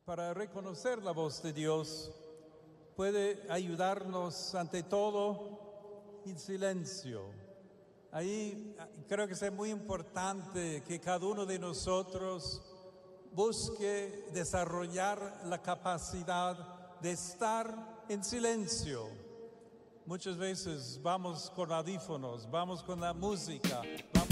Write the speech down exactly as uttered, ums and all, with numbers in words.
para reconocer la voz de Dios puede ayudarnos ante todo en silencio. Ahí creo que es muy importante que cada uno de nosotros busque desarrollar la capacidad de estar en silencio. Muchas veces vamos con audífonos, vamos con la música, vamos